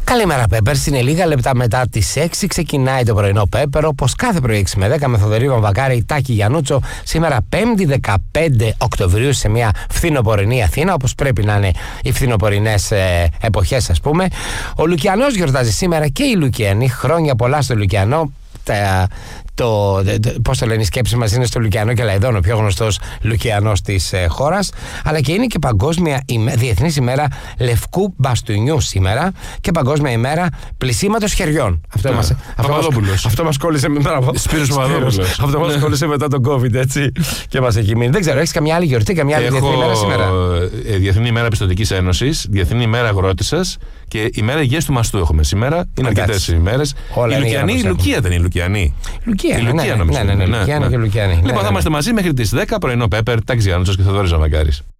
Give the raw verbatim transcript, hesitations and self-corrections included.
Καλημέρα, Πέπερς. Είναι λίγα λεπτά μετά τις έξι. Ξεκινάει το πρωινό Πέπερ. Όπως κάθε πρωί έξι με δέκα με Θοδωρή Βαμβακάρη, Τάκη Γιαννούτσο. Σήμερα πέμπτη δεκαπέντε Οκτωβρίου σε μια φθινοπορεινή Αθήνα, όπως πρέπει να είναι οι φθινοπορεινές ε, εποχές, ας πούμε. Ο Λουκιανός γιορτάζει σήμερα και οι Λουκιανοί. Χρόνια πολλά στο Λουκιανό. Τα, το, το, πώς το λένε, οι σκέψεις μας είναι στο Λουκιανό και Λαϊδόν, ο πιο γνωστός Λουκιανός της ε, χώρας. Αλλά και είναι και παγκόσμια ημέ, διεθνής ημέρα λευκού μπαστούνιου σήμερα και παγκόσμια ημέρα πλυσίματος χεριών. Αυτό, yeah, μας, αυτό, μας, αυτό μας κόλλησε μετά. Σπύρος Παπαδόπουλος. Αυτό μας κόλλησε μετά τον COVID, έτσι. Και μας έχει μείνει. Δεν ξέρω, έχεις καμιά άλλη γιορτή, καμιά άλλη διεθνή ημέρα σήμερα? Ε, διεθνή ημέρα Πιστωτικής Ένωσης, διεθνή ημέρα Αγρότισσας και ημέρα υγείας του μαστού έχουμε σήμερα. Είναι αρκετές ημέρες. Η Λουκιανή, η Λουκία δεν είναι η Λουκιανή. Λουκία, η Λουκία, ναι, νομίζω. ναι, ναι, ναι, ναι, Λουκιάνη και Λουκιάνη. Λοιπόν, θα είμαστε μαζί μέχρι τις δέκα, πρωινό Πέπερ, Τάκης Γιαννούτσος και Θοδωρής Βαμβακάρης.